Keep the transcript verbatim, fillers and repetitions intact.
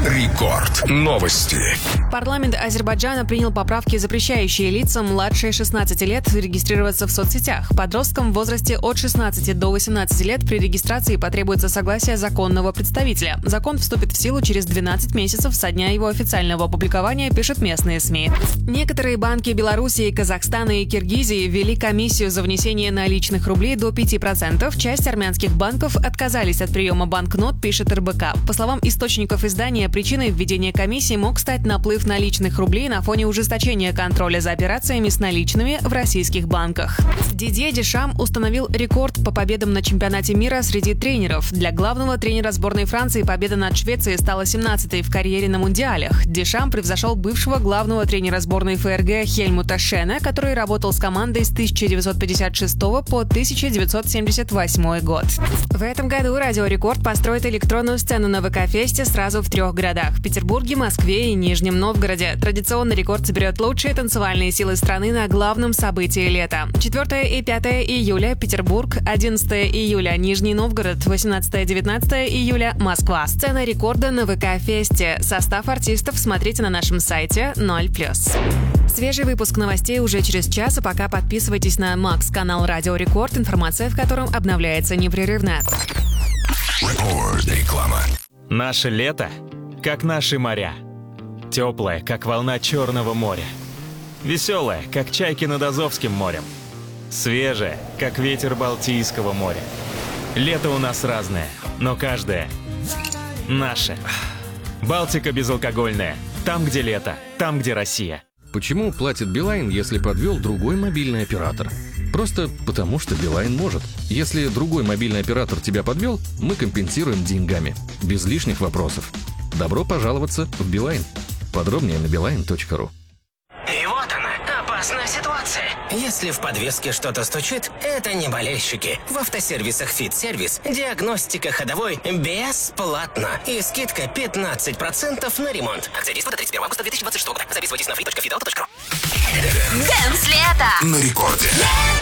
Рекорд. Новости. Парламент Азербайджана принял поправки, запрещающие лицам младше шестнадцати лет регистрироваться в соцсетях. Подросткам в возрасте от шестнадцати до восемнадцати лет при регистрации потребуется согласие законного представителя. Закон вступит в силу через двенадцать месяцев со дня его официального опубликования, пишут местные СМИ. Некоторые банки Белоруссии, Казахстана и Киргизии ввели комиссию за внесение наличных рублей до пяти процентов. Часть армянских банков отказались от приема банкнот, пишет эр бэ ка. По словам источников издания, причиной введения комиссии мог стать наплыв наличных рублей на фоне ужесточения контроля за операциями с наличными в российских банках. Дидье Дешам установил рекорд по победам на чемпионате мира среди тренеров. Для главного тренера сборной Франции победа над Швецией стала семнадцатой в карьере на мундиалях. Дешам превзошел бывшего главного тренера сборной эф эр гэ Хельмута Шена, который работал с командой с тысяча девятьсот пятьдесят шестого по тысяча девятьсот семьдесят восьмой год. В этом году Радио Рекорд построит электронную сцену на вэ ка-фесте сразу в трех городах – Петербурге, Москве и Нижнем Новгороде. Традиционно Рекорд соберет лучшие танцевальные силы страны на главном событии лета. четвёртого и пятого июля – Петербург, одиннадцатого июля – Нижний Новгород, восемнадцатого-девятнадцатого июля – Москва. Сцена Рекорда на вэ ка-фесте. Состав артистов смотрите на нашем сайте ноль плюс. Свежий выпуск новостей уже через час, а пока подписывайтесь на Макс, канал Радио Рекорд, информация в котором обновляется непрерывно. Реклама. Наше лето, как наши моря. Теплое, как волна Черного моря. Веселое, как чайки над Азовским морем. Свежее, как ветер Балтийского моря. Лето у нас разное, но каждое наше. Балтика безалкогольная. Там, где лето, там, где Россия. Почему платит Билайн, если подвел другой мобильный оператор? Просто потому, что Билайн может. Если другой мобильный оператор тебя подвел, мы компенсируем деньгами. Без лишних вопросов. Добро пожаловаться в Билайн. Подробнее на билайн точка ру. И вот она, опасная ситуация. Если в подвеске что-то стучит, это не болельщики. В автосервисах «Фит-сервис» диагностика ходовой бесплатно. И скидка пятнадцать процентов на ремонт. Акция действует до тридцать первого августа две тысячи двадцать шестого года. Записывайтесь на фри точка фит авто точка ру. Дэнс лето на Рекорде.